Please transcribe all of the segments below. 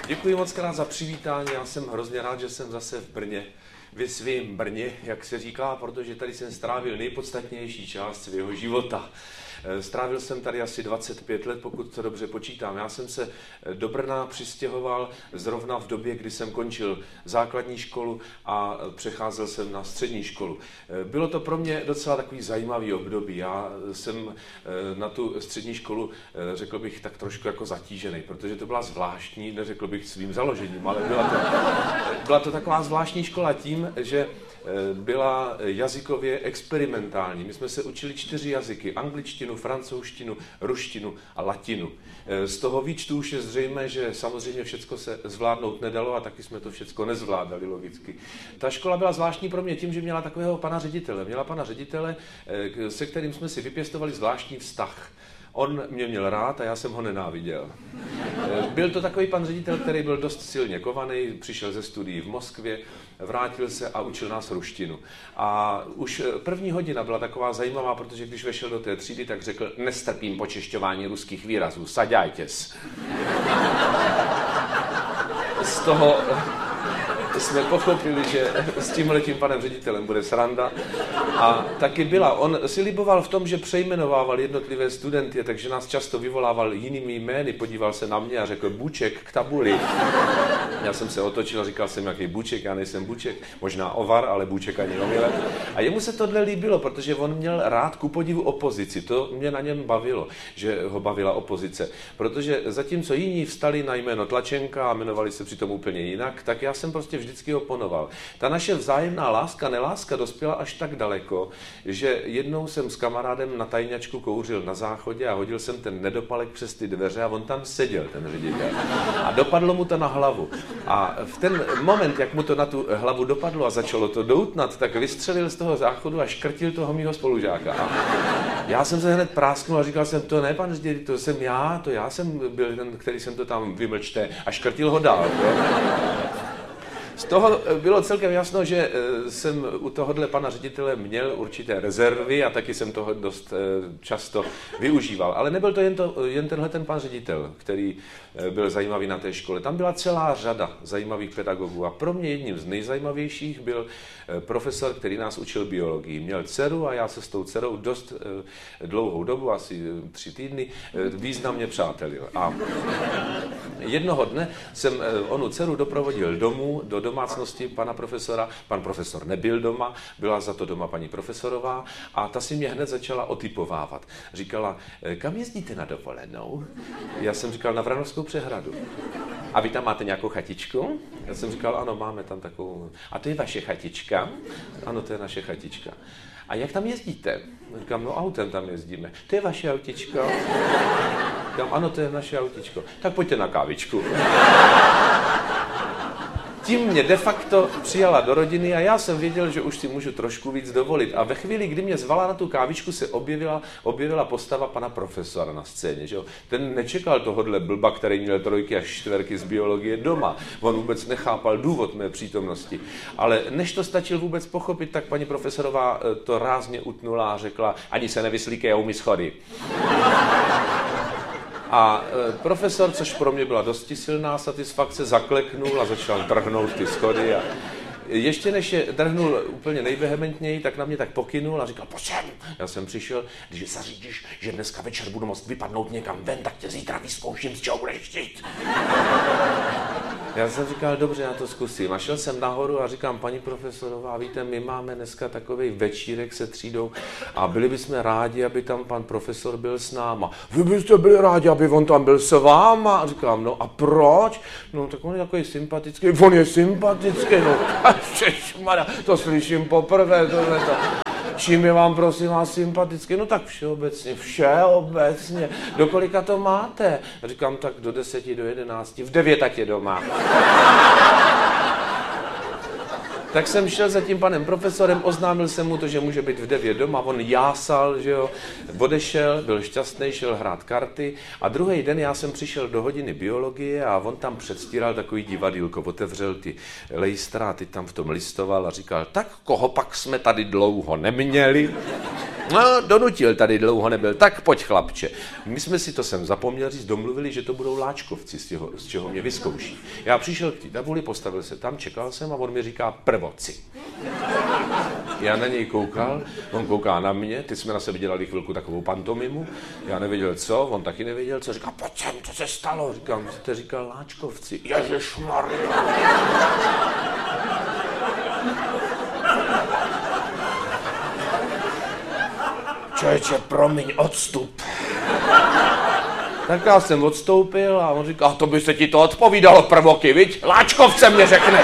Děkuji moc krát za přivítání, já jsem hrozně rád, že jsem zase v Brně, ve svém Brně, jak se říká, protože tady jsem strávil nejpodstatnější část svého života. Strávil jsem tady asi 25 let, pokud to dobře počítám. Já jsem se do Brna přistěhoval zrovna v době, kdy jsem končil základní školu a přecházel jsem na střední školu. Bylo to pro mě docela takový zajímavý období. Já jsem na tu střední školu, řekl bych, tak trošku jako zatížený, protože to byla zvláštní, neřekl bych svým založením, ale byla to taková zvláštní škola tím, že byla jazykově experimentální. My jsme se učili 4 jazyky, angličtinu, francouzštinu, ruštinu a latinu. Z toho výčtu už je zřejmé, že samozřejmě všecko se zvládnout nedalo a taky jsme to všecko nezvládali logicky. Ta škola byla zvláštní pro mě tím, že měla takového pana ředitele. Měla pana ředitele, se kterým jsme si vypěstovali zvláštní vztah. On mě měl rád a já jsem ho nenáviděl. Byl to takový pan ředitel, který byl dost silně kovaný, přišel ze studií v Moskvě, vrátil se a učil nás ruštinu. A už první hodina byla taková zajímavá, protože když vešel do té třídy, tak řekl: nestrpím počešťování ruských výrazů, saďajtěs. Z toho jsme pochopili, že s tímhletím panem ředitelem bude sranda. A taky byla. On si liboval v tom, že přejmenovával jednotlivé studenty, takže nás často vyvolával jinými jmény. Podíval se na mě a řekl: Buček k tabuli. Já jsem se otočil a říkal jsem, jaký Buček, já nejsem Buček. Možná Ovar, ale Buček ani omylem. A jemu se tohle líbilo, protože on měl rád ku podivu opozici. To mě na něm bavilo, že ho bavila opozice. Protože zatímco jiní vstali na jméno Tlačenka a jmenovali se přitom úplně jinak, tak já jsem prostě vždycky oponoval. Ta naše vzájemná láska, neláska dospěla až tak daleko, že jednou jsem s kamarádem na tajňačku kouřil na záchodě a hodil jsem ten nedopalek přes ty dveře a on tam seděl, ten ředitel. A dopadlo mu to na hlavu. A v ten moment, jak mu to na tu hlavu dopadlo a začalo to doutnat, tak vystřelil z toho záchodu a škrtil toho mýho spolužáka. A já jsem se hned prásknul a říkal jsem: to ne, pan ředitel, to jsem já, to já jsem byl ten, který jsem to tam vymlčte, a škrtil ho dál. Z toho bylo celkem jasno, že jsem u tohohle pana ředitele měl určité rezervy a taky jsem toho dost často využíval. Ale nebyl to jen tenhle ten pan ředitel, který byl zajímavý na té škole. Tam byla celá řada zajímavých pedagogů a pro mě jedním z nejzajímavějších byl profesor, který nás učil biologii. Měl dceru a já se s tou dcerou dost dlouhou dobu, asi 3 týdny, významně přátelil. A jednoho dne jsem onu dceru doprovodil domů, do domácnosti pana profesora. Pan profesor nebyl doma, byla za to doma paní profesorová a ta si mě hned začala otypovávat. Říkala: kam jezdíte na dovolenou? Já jsem říkal: na Vranovskou přehradu. A vy tam máte nějakou chatičku? Já jsem říkal: ano, máme tam takovou. A to je vaše chatička? Ano, to je naše chatička. A jak tam jezdíte? Říkám: no, autem tam jezdíme. To je vaše autičko? Říkám: ano, to je naše autičko. Tak pojďte na kávičku. Tím mě de facto přijala do rodiny a já jsem věděl, že už si můžu trošku víc dovolit. A ve chvíli, kdy mě zvala na tu kávičku, se objevila postava pana profesora na scéně. Že jo? Ten nečekal tohodle blba, který měl 3 až 4 z biologie doma. On vůbec nechápal důvod mé přítomnosti. Ale než to stačil vůbec pochopit, tak paní profesorová to rázně utnula a řekla: ani se nevyslíkej, umí schody. A profesor, což pro mě byla dosti silná satisfakce, zakleknul a začal drhnout ty schody. A ještě než je drhnul úplně nejvehementněji, tak na mě tak pokynul a říkal: pojď sem. Já jsem přišel: když zařídíš, že dneska večer budu moct vypadnout někam ven, tak tě zítra vyzkouším, z čeho budeš chtít. Já jsem říkal: dobře, já to zkusím. A šel jsem nahoru a říkám: paní profesorová, víte, my máme dneska takovej večírek se třídou a byli bychom rádi, aby tam pan profesor byl s náma. Vy byste byli rádi, aby on tam byl s váma? A říkám: no a proč? No tak on je takový sympatický. On je sympatický, no šešmada, to slyším poprvé, tohleto. Čím je vám, prosím vás, sympatický? No tak všeobecně. Do kolika to máte? Říkám: tak do 10, do 11, v 9 tak je doma. Tak jsem šel za tím panem profesorem, oznámil jsem mu to, že může být v 9 doma, on jásal, že jo, odešel, byl šťastný, šel hrát karty a druhý den já jsem přišel do hodiny biologie a on tam předstíral takový divadýlko, otevřel ty lejstra, ty tam v tom listoval a říkal: tak koho pak jsme tady dlouho neměli? No, donutil, tady dlouho nebyl. Tak pojď, chlapče. My jsme si to sem zapomněli říct, domluvili, že to budou Láčkovci, z čeho mě vyzkouší. Já přišel k té tabuli, postavil se tam, čekal jsem a on mi říká prvoci. Já na něj koukal, on kouká na mě, ty jsme na sebe dělali chvilku takovou pantomimu, já nevěděl co, on taky nevěděl co, říká, pojď sem, co se stalo? Říkám, vy jste říkal Láčkovci. Ježišmarja. Člověče, promiň, odstup. Tak já jsem odstoupil a on říká, to by se ti to odpovídalo, prvoky, viď? Láčkovce mě řekneš.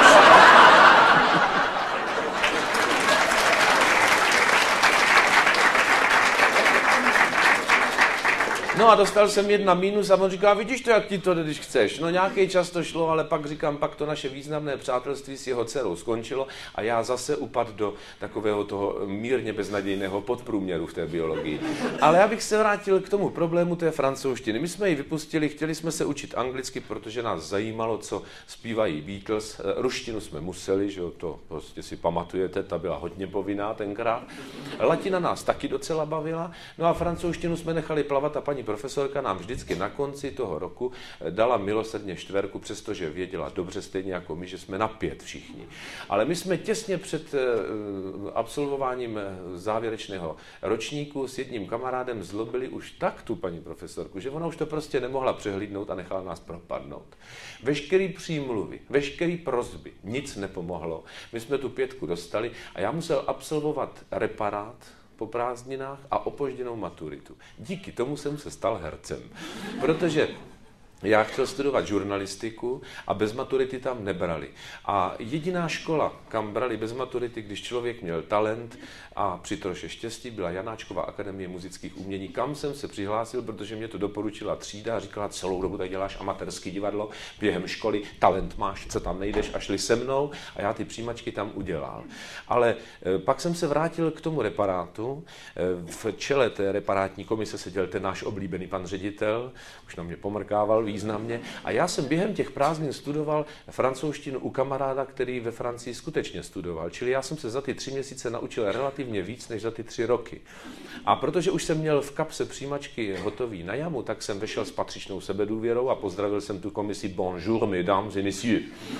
No a dostal jsem 1 minus a on říká, vidíš to, jak ti to jde, když chceš. No nějaký čas to šlo, ale pak říkám, pak to naše významné přátelství s jeho dcerou skončilo a já zase upadl do takového toho mírně beznadějného podprůměru v té biologii. Ale já bych se vrátil k tomu problému té francouzštiny. My jsme ji vypustili, chtěli jsme se učit anglicky, protože nás zajímalo, co zpívají Beatles. Ruštinu jsme museli, že jo, to prostě si pamatujete, ta byla hodně povinná tenkrát. Latina nás taky docela bavila, no a francouzštinu jsme nechali plavat a paní profesorka nám vždycky na konci toho roku dala milosrdně 4, přestože věděla dobře stejně jako my, že jsme na 5 všichni. Ale my jsme těsně před absolvováním závěrečného ročníku s jedním kamarádem zlobili už tak tu paní profesorku, že ona už to prostě nemohla přehlídnout a nechala nás propadnout. Veškerý přímluvy, veškerý prosby, nic nepomohlo. My jsme tu 5 dostali a já musel absolvovat reparát po prázdninách a opožděnou maturitu. Díky tomu jsem se stal hercem, protože já chtěl studovat žurnalistiku a bez maturity tam nebrali. A jediná škola, kam brali bez maturity, když člověk měl talent a při troše štěstí, byla Janáčkova akademie muzických umění, kam jsem se přihlásil, protože mě to doporučila třída a říkala, celou dobu tady děláš amatérský divadlo, během školy talent máš, co tam nejdeš, a šli se mnou a já ty přijímačky tam udělal. Ale pak jsem se vrátil k tomu reparátu. V čele té reparátní komise seděl ten náš oblíbený pan ředitel, už na mě pomrkával významně. A já jsem během těch prázdnin studoval francouzštinu u kamaráda, který ve Francii skutečně studoval. Čili já jsem se za ty 3 měsíce naučil relativně víc než za ty 3 roky. A protože už jsem měl v kapse přijímačky hotový na jamu, tak jsem vešel s patřičnou sebedůvěrou a pozdravil jsem tu komisi bonjour, mesdames et messieurs.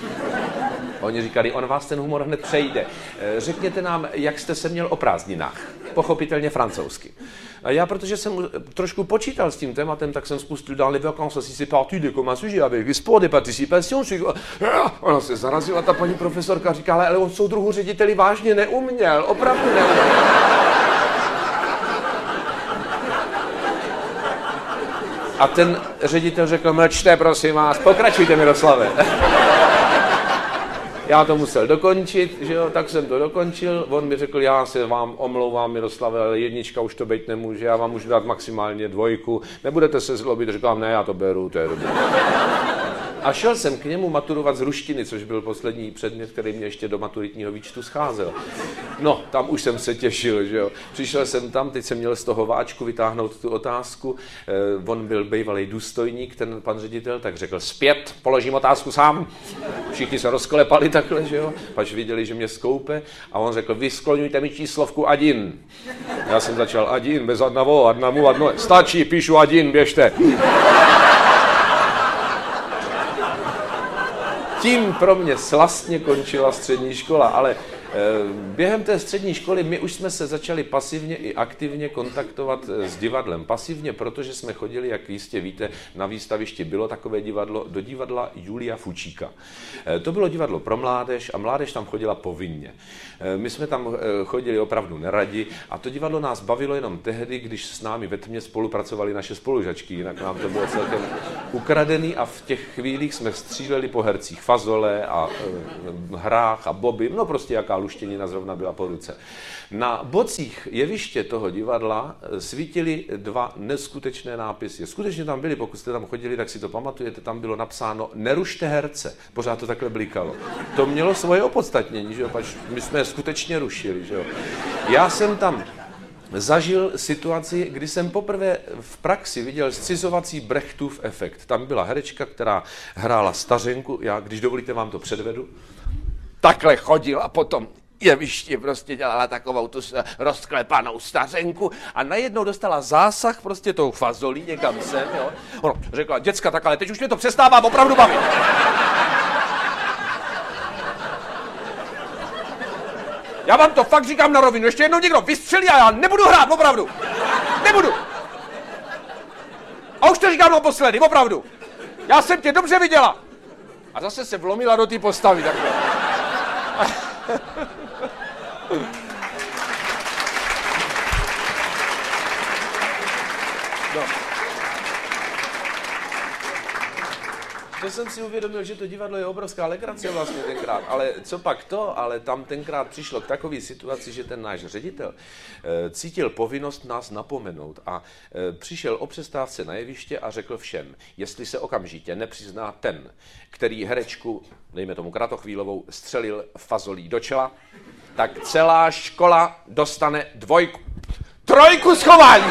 Oni říkali, on vás ten humor hned přejde. Řekněte nám, jak jste se měl o prázdninách. Pochopitelně francouzsky. A já, protože jsem trošku počítal s tím tématem, tak jsem spustil dans les vacances, si c'est parti de comme un sujet avec les sports, des participations. Ona se zarazila, ta paní profesorka říkala, ale on soudruhu řediteli vážně neuměl, opravdu neuměl. A ten ředitel řekl, mlčte, prosím vás, pokračujte, Miroslave. Já to musel dokončit, že jo, tak jsem to dokončil. On mi řekl, já se vám omlouvám, Miroslave, ale 1 už to být nemůže, já vám můžu dát maximálně 2. Nebudete se zlobit, říkám, ne, já to beru, to je dobré. A šel jsem k němu maturovat z ruštiny, což byl poslední předmět, který mě ještě do maturitního výčtu scházel. No, tam už jsem se těšil, že jo. Přišel jsem tam, teď jsem měl z toho váčku vytáhnout tu otázku. On byl bývalý důstojník, ten pan ředitel, tak řekl, zpět, položím otázku sám. Všichni se rozklepali takhle, že jo. Pač viděli, že mě skoupe. A on řekl, vy skloňujte mi číslovku adin. Já jsem začal adin, bez adnavo, adnamu, adno. Stačí, píšu adin, běžte. Tím pro mě slastně končila střední škola, ale během té střední školy my už jsme se začali pasivně i aktivně kontaktovat s divadlem. Pasivně, protože jsme chodili, jak jistě víte, na výstavišti bylo takové divadlo, do divadla Julia Fučíka. To bylo divadlo pro mládež a mládež tam chodila povinně. My jsme tam chodili opravdu neradi a to divadlo nás bavilo jenom tehdy, když s námi ve tmě spolupracovali naše spolužačky, jinak nám to bylo celkem ukradený a v těch chvílích jsme stříleli po hercích fazole a hrách a boby, no prostě jaká luštěnina zrovna byla po ruce. Na bocích jeviště toho divadla svítily 2 neskutečné nápisy. Skutečně tam byly, pokud jste tam chodili, tak si to pamatujete, tam bylo napsáno nerušte herce. Pořád to takhle blikalo. To mělo svoje opodstatnění, že jo, pač my jsme skutečně rušili, že jo. Já jsem tam zažil situaci, kdy jsem poprvé v praxi viděl scizovací Brechtův efekt. Tam byla herečka, která hrála stařenku, já, když dovolíte, vám to předvedu. Takhle chodil a potom jevišti prostě dělala takovou tu rozklepanou stařenku a najednou dostala zásah prostě tou fazolí někam sem, jo. Ono řekla, děcka, tak ale teď už mě to přestává opravdu bavit. Já vám to fakt říkám na rovinu, ještě jednou někdo vystřelí a já nebudu hrát, opravdu. Nebudu. A už to říkám naposledy, opravdu. Já jsem tě dobře viděla. A zase se vlomila do té postavy takhle. No. To jsem si uvědomil, že to divadlo je obrovská legrace vlastně tenkrát, ale co pak to, ale tam tenkrát přišlo k takové situaci, že ten náš ředitel cítil povinnost nás napomenout a přišel o přestávce na jeviště a řekl všem, jestli se okamžitě nepřizná ten, který herečku, dejme tomu Kratochvílovou, střelil fazolí do čela, tak celá škola dostane 3 schování.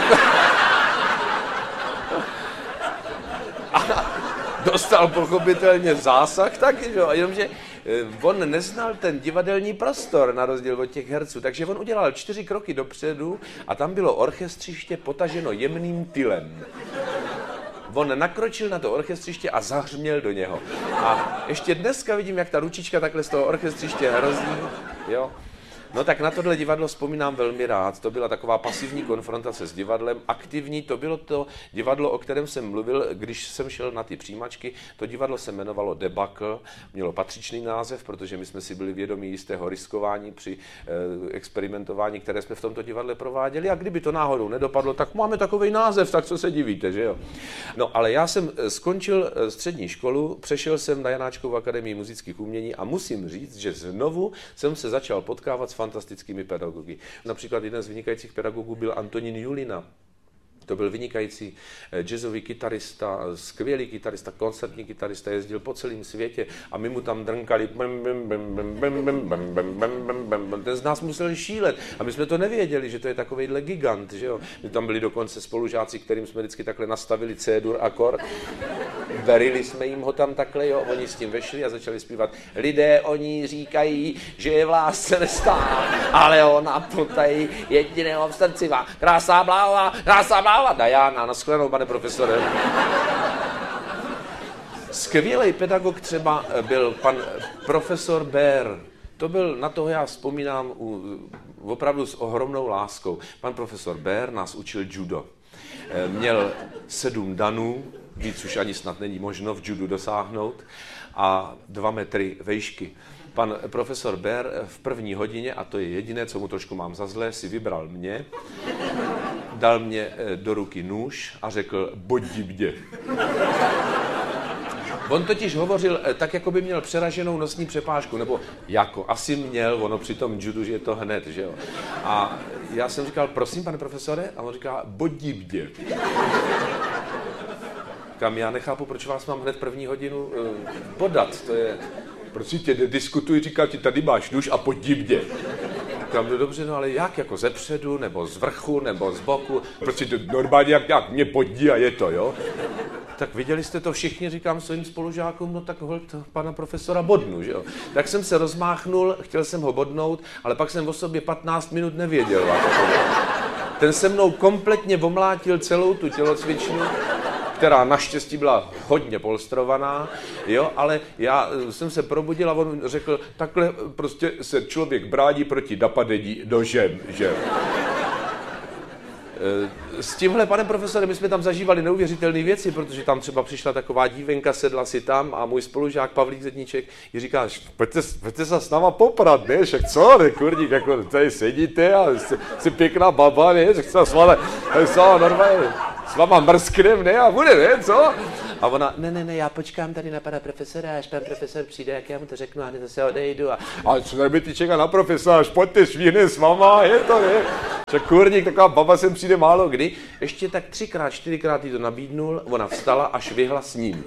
Dostal pochopitelně zásah taky, že? Jenomže on neznal ten divadelní prostor na rozdíl od těch herců, takže on udělal 4 kroky dopředu a tam bylo orchestřiště potaženo jemným tylem. On nakročil na to orchestřiště a zahřměl do něho. A ještě dneska vidím, jak ta ručička takhle z toho orchestřiště hrozí, jo. No tak na tohle divadlo vzpomínám velmi rád. To byla taková pasivní konfrontace s divadlem. Aktivní, to bylo to divadlo, o kterém jsem mluvil, když jsem šel na ty přijímačky. To divadlo se jmenovalo Debakl, mělo patřičný název, protože my jsme si byli vědomí jistého riskování při experimentování, které jsme v tomto divadle prováděli. A kdyby to náhodou nedopadlo, tak máme takovej název, tak co se divíte, že jo? No ale já jsem skončil střední školu, přešel jsem na Janáčkovu akademii muzických umění a musím říct, že znovu jsem se začal potkávat s fantastickými pedagogy. Například jeden z vynikajících pedagogů byl Antonín Julina. To byl vynikající jazzový kytarista, skvělý kytarista, koncertní kytarista, jezdil po celém světě a my mu tam drnkali. Ten z nás musel šílet a my jsme to nevěděli, že to je takovejhle gigant, že jo. My tam byli dokonce spolužáci, kterým jsme vždycky takhle nastavili C-dur akord. Verili jsme jim ho tam takhle, jo, oni s tím vešli a začali zpívat. Lidé oni říkají, že je v lásce nestá, ale ona potají jediného v srdci má. Krásná bláva, Diana, nashledanou, pane profesore. Skvělý pedagog třeba byl pan profesor Bér. To byl, na toho já vzpomínám opravdu s ohromnou láskou. Pan profesor Bér nás učil judo. Měl 7 danů, víc už ani snad není možno v judu dosáhnout, a 2 metry vejšky. Pan profesor Bér v první hodině, a to je jediné, co mu trošku mám za zlé, si vybral mě, dal mě do ruky nůž a řekl, bodi mě. On totiž hovořil tak, jako by měl přeraženou nosní přepážku, nebo jako asi měl, ono při tom judu, že je to hned, že jo. A já jsem říkal, prosím, pane profesore, a on říká, bodi mě. Kam já nechápu, proč vás mám hned první hodinu podat, to je... Prosím tě, diskutuji, říkal ti, tady máš nůž a pojdi mě. Říkám, no dobře, no ale jak, jako zepředu, nebo z vrchu, nebo z boku, prostě normálně jak mě podí a je to, jo. Tak viděli jste to všichni, říkám svým spolužákům, no tak holt pana profesora bodnu, že jo. Tak jsem se rozmáchnul, chtěl jsem ho bodnout, ale pak jsem o sobě 15 minut nevěděl. Ten se mnou kompletně omlátil celou tu tělocvičnu, která naštěstí byla hodně polstrovaná, jo, ale já jsem se probudil a on řekl, takhle prostě se člověk brání proti napadení nožem, že? S tímhle panem profesorem my jsme tam zažívali neuvěřitelné věci, protože tam třeba přišla taková dívenka, sedla si tam a můj spolužák Pavlík Zedníček jí říká, pojďte se s náma poprat, ne, však co, ne, kurník, jako tady sedíte a jsi pěkná baba, ne, že chci s váma, normálně, s váma mrsknem, ne, a bude, ne, co? A ona, ne, já počkám tady na pana profesora, až pan profesor přijde, jak já mu to řeknu a hned zase odejdu. A co tady ty čeká na profesora, až pojďte švíhne s váma, je to, ne? Však kurník, taková baba sem přijde málo kdy. Ještě tak 3krát, 4krát jí to nabídnul, ona vstala a švihla s ním.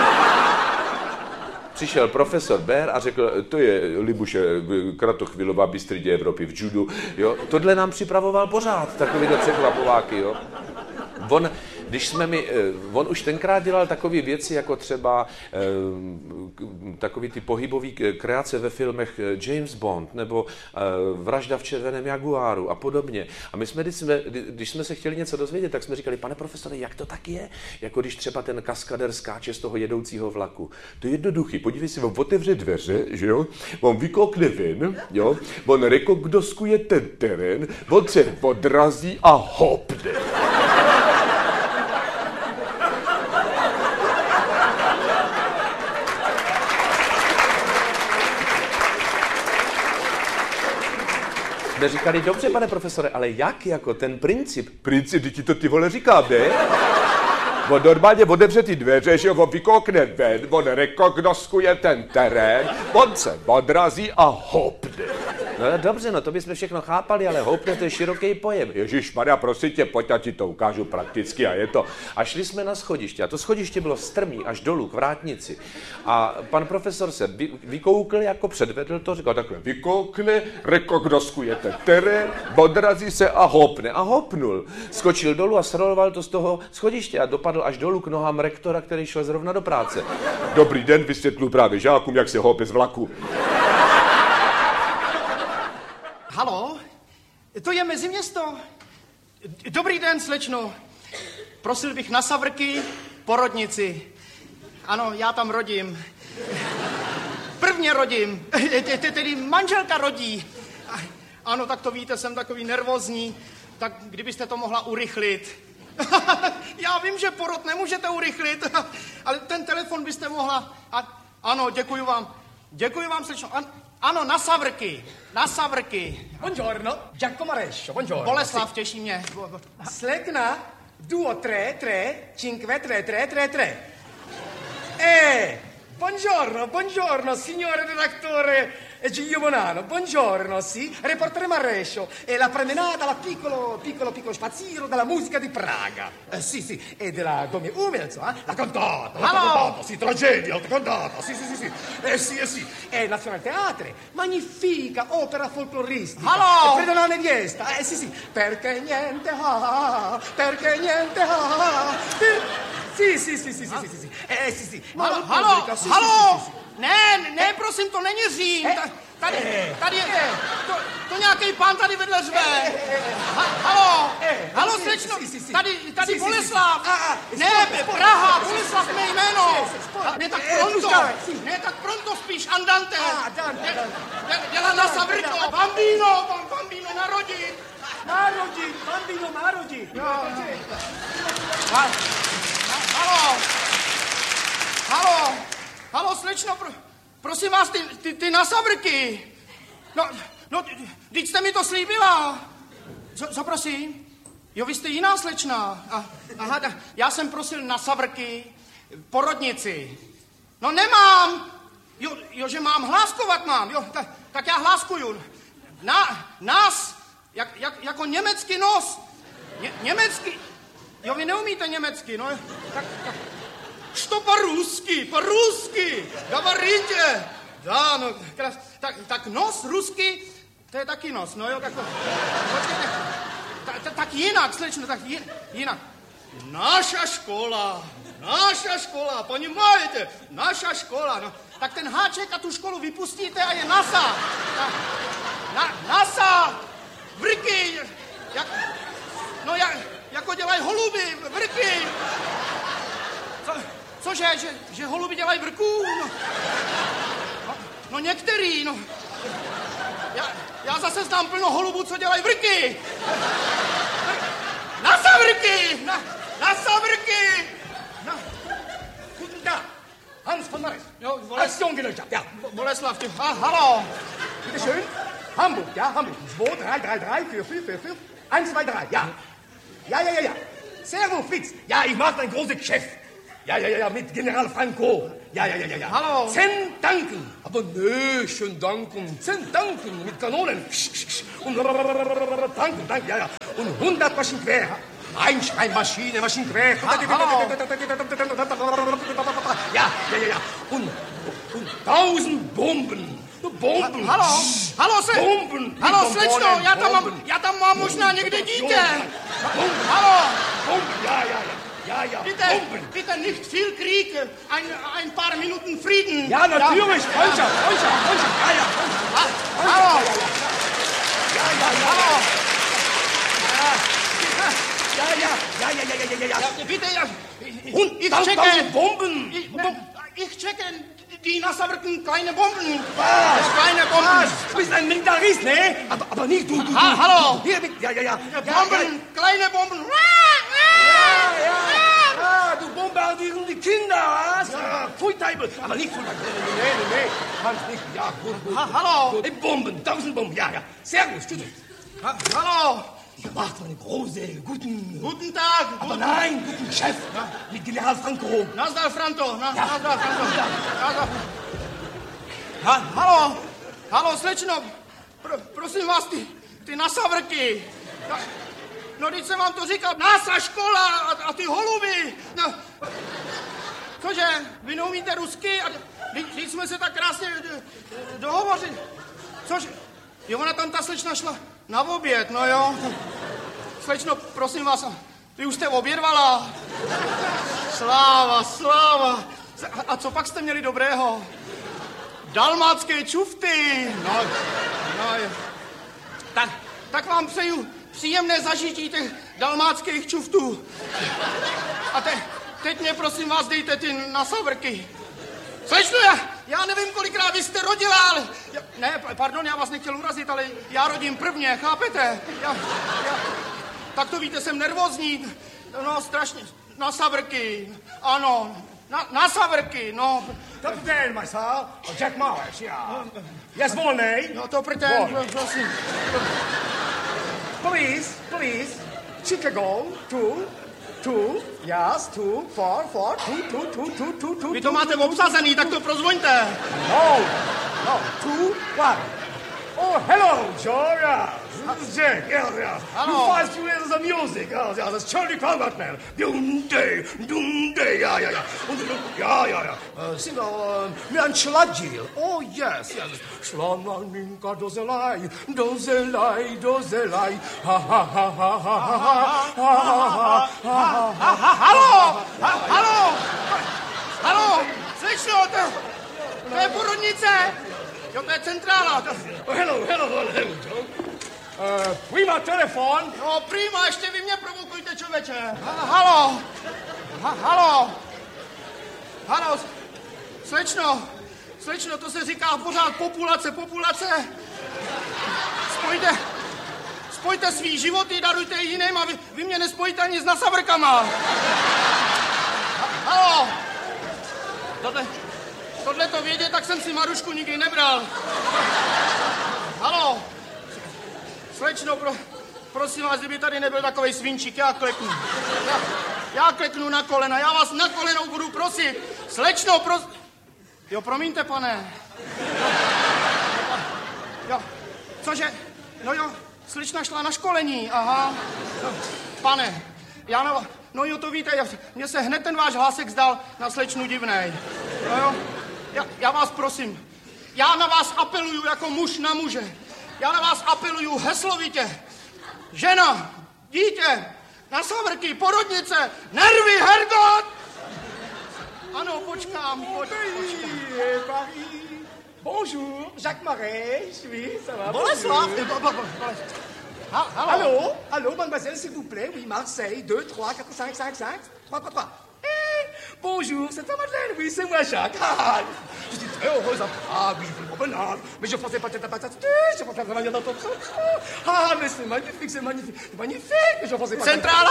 Přišel profesor Bér a řekl, to je Libuše Kratochvílová, bystridě Evropy v judu, jo. Tohle nám připravoval pořád, takovýhle překvapováky, jo. On když jsme on už tenkrát dělal takové věci, jako třeba takový ty pohybový kreace ve filmech James Bond, nebo Vražda v červeném jaguáru a podobně. A my jsme, když jsme se chtěli něco dozvědět, tak jsme říkali, pane profesore, jak to tak je? Jako když třeba ten kaskader skáče z toho jedoucího vlaku. To je jednoduchý, podívej si, on otevře dveře, že jo? On vykoukne ven, jo? On rekognoskuje ten terén, on se odrazí a hopne. Jsme říkali, dobře, pane profesore, ale jak jako ten princip? Princip, ti to ty vole říkám, ne? On normálně otevře ty dveře, že on vykoukne ven, on rekognoskuje ten terén, on se odrazí a hopne. No dobře, no to bychom všechno chápali, ale hopne to je široký pojem. Ježišmarja, prosím tě, pojď, já ti to ukážu prakticky a je to. A šli jsme na schodiště a to schodiště bylo strmý až dolů k vrátnici. A pan profesor se vykoukl, jako předvedl to, říkal takhle, vykoukne, rekognoskuje ten terén, odrazí se a hopne. A hopnul. Skočil dolů a sroloval to z toho schodiště a dopadl až dolů k nohám rektora, který šel zrovna do práce. Dobrý den, vysvětlu právě žákům, jak se hope z vlaku. Haló, to je Meziměsto. Dobrý den, slečno. Prosil bych na Savrky, porodnici. Ano, já tam rodím. Prvně rodím, tedy manželka rodí. Ano, tak to víte, jsem takový nervózní. Tak kdybyste to mohla urychlit. Já vím, že porod nemůžete urychlit, ale ten telefon byste mohla... Ano, děkuji vám. Děkuji vám, slečno. Ano, na Savrky. Na Savrky. Buongiorno, Giacomo Rescio, buongiorno. Boleslav, těší mě. Slekna, 2, 3, 5, 3. Buongiorno, signore redattore Giovanano, buongiorno, sì, reporter Marescio, e la promenada, la piccolo spazzino della musica di Praga. Sì, e della Gomi Umelzo, la cantata, sì, tragedia, la cantata, sì. Sì, e il Nazionale Teatre, magnifica opera folcloristica. Hallo! Predolane Viesta, sì, perché niente, Sì. Sì. Haló! Ne, prosím, to není Řím. Tady je, to nějaký pán tady vedle řve. Haló, slečno, tady Boleslav. Ne, Praha, Boleslav mé jméno. Ne, tak pronto spíš andante. Dělá na Savrko. Bambino, narodit. Marodi. Haló, slečno, prosím vás, ty na Savrky. No, teď jste mi to slíbila. Co prosím? Jo, vy jste jiná slečna. Aha, já jsem prosil na Savrky, porodnici. No nemám. Jo, že mám hláskovat mám. Jo, tak já hláskuju. Nás, jako německý nos. Německý. Jo, vy neumíte německy, no. Tak. Что по-русски, говорите. Да, ну, так нос русский, to je taky nos, no jo, tak jinak, slečno, tak jinak. Naša škola, ponímajte, naša škola, no. Tak ten háček a tu školu vypustíte a je NASA. NASA, vrky, jako dělají holuby, vrky. Cože, že holuby dělají vrků? No některý, no. Já zase znám plno holubů, co dělají vrky. Na Savrky! Na Savrky! Guten Tag, Hans von Mares. Jo, Aktionsgesellschaft, ja. Boleslav, hallo. Bitte schön. Hamburg, ja, Hamburg. 2, 3, 4, 1, 2, 3, ja. Ja. Servus, Fritz. Ja, ich mach ein großes Geschäft. Ja, mit General Franco. Ja. Hallo. 10 Tanken. Aber nö, schön danken. 10 Tanken mit Kanonen. Und Tanken, ja. Und 100 Maschinengewehr. Einschreibmaschine, Maschinengewehr. Ja. Und 1000 Bomben. Bomben. Hallo, Bomben. Hallo, slečno, já tam mám možná někde dítě. Bomben. Ja. Ja. Bitte nicht viel Krieg, ein paar Minuten Frieden. Ja, natürlich. Freundschaft. Ja. Hallo. Hallo. Ja. Bitte, ja. Und ich tausend checke. Bomben. Ich checke die Nassabrücken, kleine Bomben. Was? Kleine Bomben. Du bist ein Militarist, ne? Aber nicht du. Hallo. Hier, ja. Bomben, kleine Bomben. Ja, du bombardierst die Kinder, was? Ja, Pfui Teufel. Aber nicht Pfui Teufel. Nee. Kannst nicht. Ja, gut. Hallo. Bomben, 1000 Bomben. Ja. Sehr gut, stimmt. Hallo. Gemacht von einem großen, Guten Tag. Aber nein, guten Chef. Mit General Franco. Nazdar Franco. Nazdar Franco. Hallo, slečno. Prosím vás, ty nasavrky. No, teď jsem vám to říkal. Naša škola a ty holuby. No. Cože, vy neumíte rusky? A teď jsme se tak krásně dohovořili. Cože? Jo, ona tam ta slečna šla na oběd, no jo. Slečno, prosím vás, vy už jste obědvala. Sláva. A co pak jste měli dobrého? Dalmátské čufty. No. Tak vám přeju příjemné zažití těch dalmátských čuftů. A teď mě prosím vás dejte ty nasavrky. Slečno, já nevím, kolikrát vy jste rodila, ale... Pardon, já vás nechtěl urazit, ale já rodím prvně, chápete? Tak to víte, jsem nervózní. No, strašně. Nasavrky, ano. Nasavrky, no. Kapitán, Marcel. Jack Marsh, ja. Yes, volnej. No to pretend, prosím. Please. Chicago, two, yes, 2, 4, 2. Vy to máte obsazený, tak to prozvoňte. No, 2, 1. Oh, hello, Joe, yeah. This is Jack, yeah. Hello. You 5 years of music, yeah, that's Charlie Conrad, man. Doom day, yeah. Ja. Single, Mian Schladjil. Oh, yes. Schlamaninka dozelai, ha. Haló, slečno, to je porodnice. Jo, to je centrála. Hello, Joe. Prima telefon. No, prima, ještě vy mě provokujte, člověče. Haló, slečno, to se říká pořád populace. Spojte svý životy, darujte jiným a vy mě nespojíte ani s nasavrkama. Haló. Tohle to vědět, tak jsem si Marušku nikdy nebral. Haló. Slečno, prosím vás, kdyby tady nebyl takovej svinčík, já kleknu na kolena, já vás na kolenou budu prosit. Slečno, Jo, promiňte, pane. Jo, cože? No jo, slečna šla na školení, aha. No, pane, no jo, to víte, mně se hned ten váš hlásek zdal na slečnu divnej. No jo, já vás prosím, já na vás apeluju jako muž na muže. Já na vás apeluju heslovitě. Žena, dítě, nasavrky, porodnice, nervy, Hergot! Ano, počkám. Bonjour, Jacques Marais, oui, ça va. Boleslav. Allô, mademoiselle, s'il vous plaît. Oui, Marseille, 2, 3, 4, 5, 3. Bonjour, c'est ta Madeleine, oui, c'est moi, Jacques. Je suis très heureuse. Oui, c'est mon bonheur. Mais je pensais pas que t'étais pas je pensais travailler dans ton train. Mais c'est magnifique. Je pensais pas... Centrála!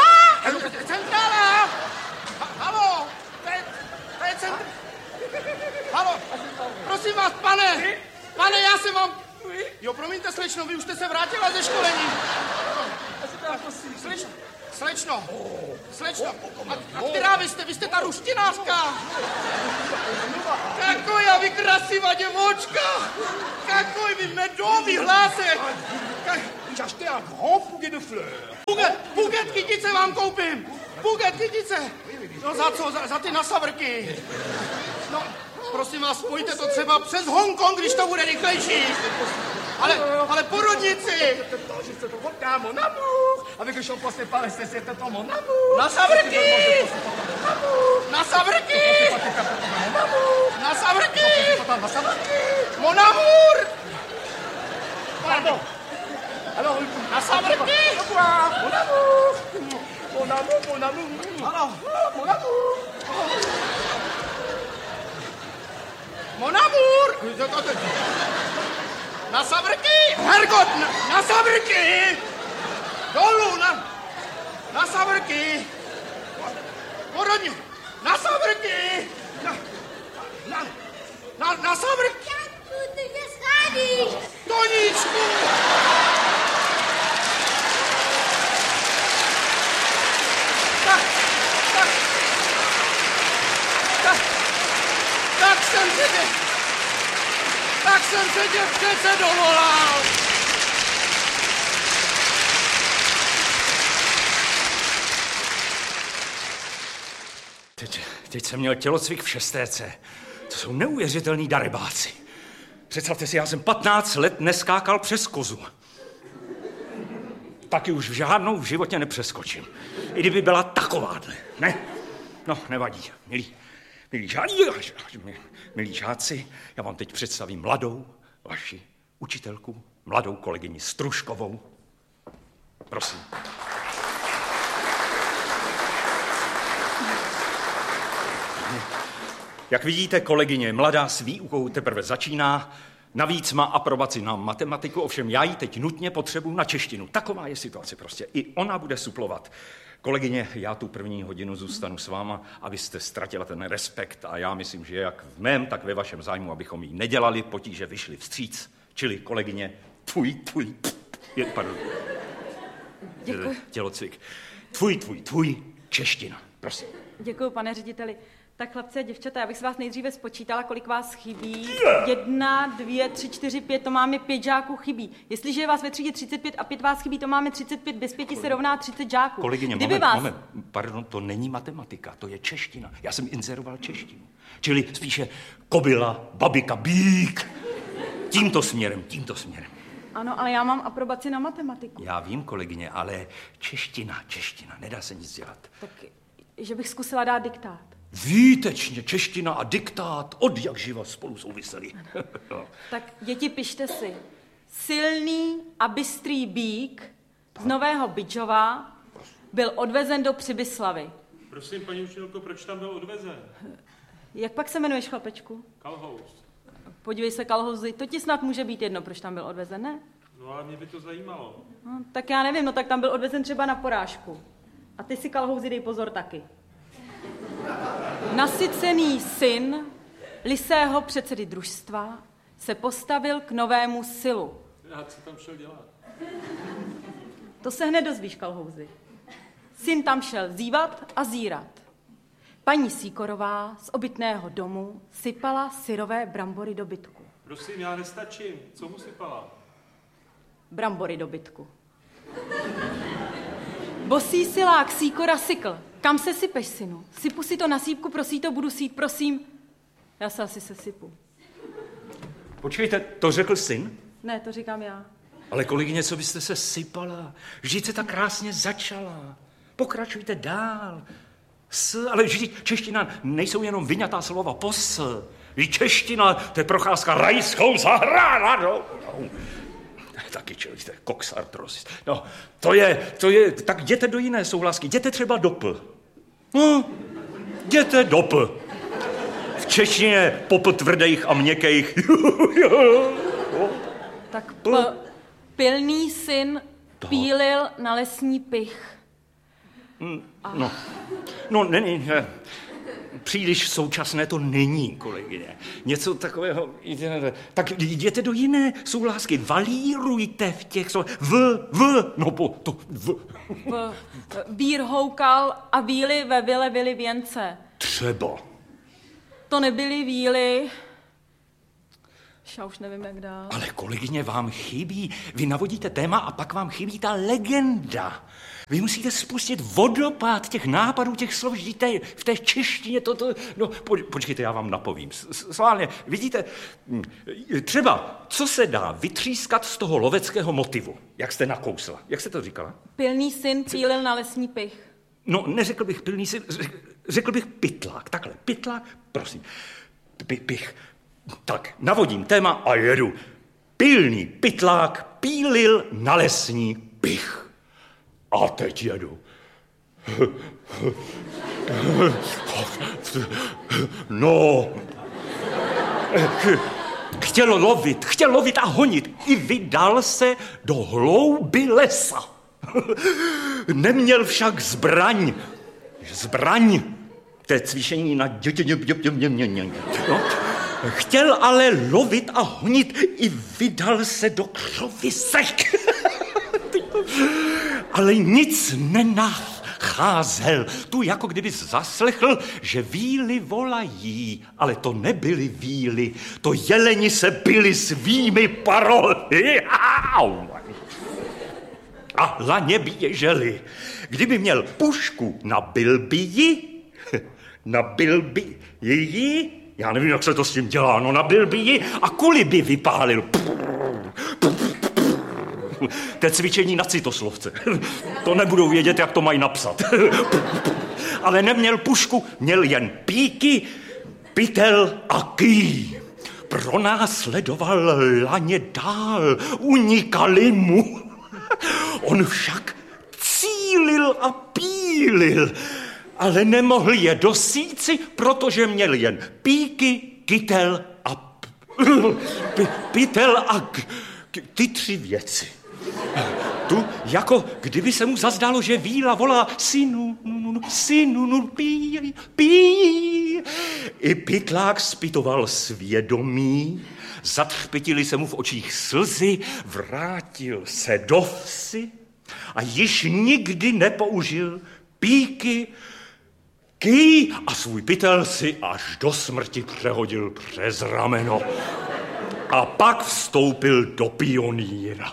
Haló! To je centr... Haló! Prosím vás, pane, já jsem vám... Jo, promiňte, slečno, vy už jste se vrátila ze školení. Slečno. A která vy jste? Vy jste ta ruštinářka. Taková vy krasivá děvočka. Takový vy medový hlásek. J'ai acheté un grand bouquet de fleurs. Buket kytice vám koupím. Buket kytice. No za co? Za ty nasavrky. No, prosím vás, spojte to třeba přes Hongkong, když to bude rychlejší. Ale porodnici. Mon amour. avec le shampoing c'est pas c'est mon amour. Na savrky! Na savrky! Na savrky! Mon amour! Pardon. Alors, Na savrky! mon amour. Mon amour, mon amour. Alors, Mon amour. mon amour! Na savrky! Hergot, na savrky! Dolů, na savrky! Porodně, na savrky! Na savrky! Čátku, ty mě schádíš. Toníčku! Tak jsem se tě přece dovolal. Teď jsem měl tělocvik v 6. To jsou neuvěřitelný darebáci. Představte si, já jsem 15 let neskákal přes kozu. Taky už žádnou v životě nepřeskočím. I kdyby byla takováhle, ne? No, nevadí, milí žáci, já vám teď představím mladou vaši učitelku, mladou kolegyni Stružkovou. Prosím. Jak vidíte, kolegyně mladá s výukou teprve začíná, navíc má aprobaci na matematiku, ovšem já ji teď nutně potřebuji na češtinu. Taková je situace prostě. I ona bude suplovat. Kolegyně, já tu první hodinu zůstanu s váma, abyste ztratila ten respekt a já myslím, že jak v mém, tak ve vašem zájmu, abychom jí nedělali potíže, vyšli vstříc. Čili kolegyně, pardon. Děkuji. Tělocvik. Tvůj, čeština, prosím. Děkuji, pane řediteli. Tak chlapci a děvčata, já bych se vás nejdříve spočítala, kolik vás chybí. 1, 2, 3, 4, 5, to máme 5 žáků chybí. Jestliže je vás ve třídě 35 a 5 vás chybí, to máme 35, bez 5 se rovná 30 žáků. Kolegyně, moment, pardon, to není matematika, to je čeština. Já jsem inzeroval češtinu. Čili spíše kobila, babika, bík. Tímto směrem. Ano, ale já mám aprobaci na matematiku. Já vím, kolegyně, ale čeština, nedá se nic dělat. Tak, že bych zkusila dát diktát. Výtečně, čeština a diktát od jak živa spolu souviseli. Tak děti, pište si. Silný a bystrý bík z Nového Bydžova byl odvezen do Přibyslavy. Prosím, paní učitelko, proč tam byl odvezen? Jak pak se jmenuješ, chlapečku? Kalhoust. Podívej se, Kalhouzy, to ti snad může být jedno, proč tam byl odvezen, ne? No ale mě by to zajímalo. No, tak já nevím, no tak tam byl odvezen třeba na porážku. A ty si, Kalhouzy, dej pozor taky. Nasycený syn lisého předsedy družstva se postavil k novému silu. Já co tam šel dělat? To se hned dozvíš, Kalhouzy. Syn tam šel zívat a zírat. Paní Sýkorová z obytného domu sypala syrové brambory do bytku. Prosím, já nestačím. Co mu sypala? Brambory do bytku. Bosý silák Sýkora sykl. Kam se sypeš, synu? Sypu si to na sípku, prosí to, budu sít, prosím. Já se asi sesypu. Počkejte, to řekl syn? Ne, to říkám já. Ale kolegyně, co byste se sypala? Vždyť se tak krásně začala. Pokračujte dál. Ale vždyť čeština nejsou jenom vyňatá slova pos. Vždyť čeština, to je procházka rajskou zahrádou. Taky čelíte, koksartros. No, to je, tak jděte do jiné souhlasky, jděte třeba do P. No, jděte do P. V češtině pop tvrdých a měkkých. Tak pilný syn pílil na lesní pych. No, není. Příliš současné to není, kolegyně. Něco takového, tak jděte do jiné souhlásky, valírujte v těch slovech, Vír houkal a víly ve vile vily věnce. Třeba. To nebyly víly, Já už nevím, jak dál. Ale kolegyně, vám chybí. Vy navodíte téma a pak vám chybí ta legenda. Vy musíte spustit vodopád těch nápadů, těch slov, žijte v té češtině, no, počkejte, já vám napovím. Sválně, vidíte, třeba, co se dá vytřískat z toho loveckého motivu, jak jste nakousla. Jak jste to říkala? Pilný syn pílil na lesní pych. No, neřekl bych pilný syn, řekl bych pytlák. Takhle, pytlák, prosím. Pich. Tak, navodím téma a jedu. Pilný pytlák pílil na lesní pych. A teď jedu. No. Chtěl lovit a honit. I vydal se do hlouby lesa. Neměl však zbraň. To je cvičení na no. Chtěl ale lovit a honit. I vydal se do křovisek. Ale nic nenacházel. Tu jako kdyby zaslechl, že víly volají, ale to nebyly víly, to jeleni se byli svými parohy. A laně běželi. Kdyby měl pušku, nabil by ji, já nevím, jak se to s tím dělá, no nabil by ji a kuli by vypálil. To je cvičení na citoslovce. To nebudou vědět, jak to mají napsat. Ale neměl pušku, měl jen píky, pytel a ký. Pronásledoval laně dál, unikali mu. On však cílil a pílil, ale nemohl je dosíci, protože měl jen píky, kytel a pytel a ty 3 věci. Tu, jako kdyby se mu zazdálo, že víla volá synu, pí. I pytlák zpytoval svědomí, zatřpitili se mu v očích slzy, vrátil se do vsi a již nikdy nepoužil píky, ký a svůj pytel si až do smrti přehodil přes rameno. A pak vstoupil do pionýra.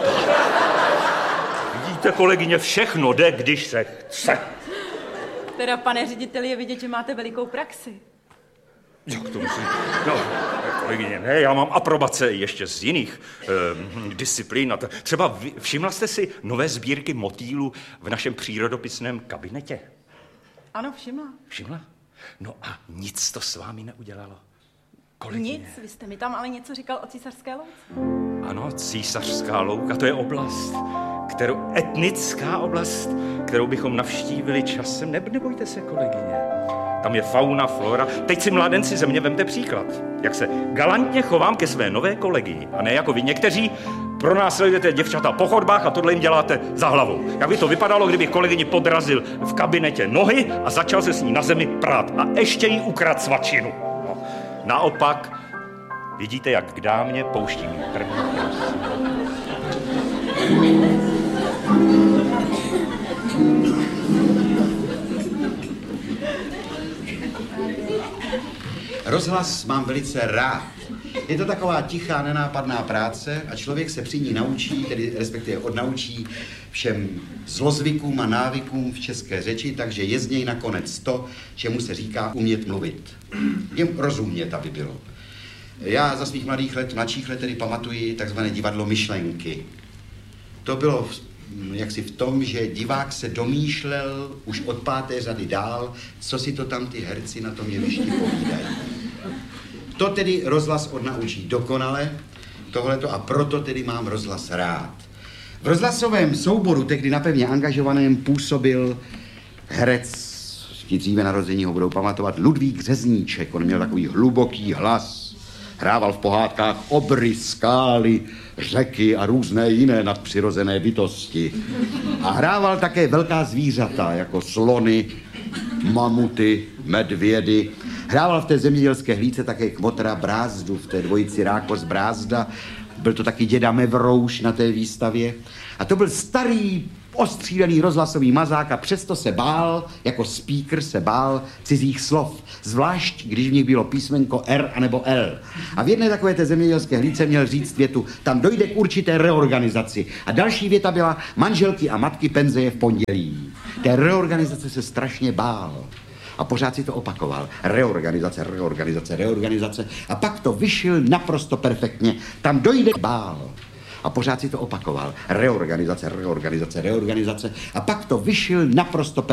Vidíte, kolegyně, všechno jde, když se chce. Teda, pane řediteli, je vidět, že máte velikou praxi. Jak to myslím? No, kolegyně, ne, já mám aprobace ještě z jiných disciplín. Třeba všimla jste si nové sbírky motýlů v našem přírodopisném kabinetě? Ano, všimla. Všimla? No a nic to s vámi neudělalo? Kolegyně. Nic, vy jste mi tam ale něco říkal o Císařské louce. Ano, Císařská louka, to je oblast, etnická oblast, kterou bychom navštívili časem. Nebojte se, kolegyně. Tam je fauna, flora. Teď si, mládenci, ze mě vemte příklad. Jak se galantně chovám ke své nové kolegyni. A ne jako vy někteří pronásledujete děvčata po chodbách a tohle jim děláte za hlavou. Jak by to vypadalo, kdybych kolegyni podrazil v kabinetě nohy a začal se s ní na zemi prát. A ještě jí ukradl svačinu. No. Naopak, vidíte, jak k dámě pouštím první prosím. Rozhlas mám velice rád. Je to taková tichá, nenápadná práce a člověk se při ní naučí, tedy respektive odnaučí všem zlozvykům a návykům v české řeči, takže je z něj nakonec to, čemu se říká umět mluvit. Jim rozumět, aby bylo. Já za svých mladších let tedy pamatuji takzvané divadlo myšlenky. To bylo jaksi v tom, že divák se domýšlel už od 5. řady dál, co si to tam ty herci na tom jevišti povídají. To tedy rozhlas odnaučí dokonale, tohleto, a proto tedy mám rozhlas rád. V rozhlasovém souboru, tehdy napevně angažovaném, působil herec, ti dříve narození ho budou pamatovat, Ludvík Řezníček. On měl takový hluboký hlas, hrával v pohádkách obry, skály, řeky a různé jiné nadpřirozené bytosti. A hrával také velká zvířata, jako slony, mamuty, medvědy. Hrával v té zemědělské hlídce také kmotra Brázdu, v té dvojici Rákos Brázda. Byl to taky děda Mevrouš na té výstavě. A to byl starý ostřílený rozhlasový mazák a přesto se bál, jako speaker se bál cizích slov. Zvlášť, když v nich bylo písmenko R anebo L. A v jedné takové té zemědělské hlídce měl říct větu, tam dojde k určité reorganizaci. A další věta byla, manželky a matky penzeje v pondělí. Té reorganizace se strašně bál. A pořád si to opakoval. Reorganizace, reorganizace, reorganizace. A pak to vyšil naprosto perfektně. Tam dojde bál. A pořád si to opakoval. Reorganizace, reorganizace, reorganizace. A pak to vyšil naprosto perfektně.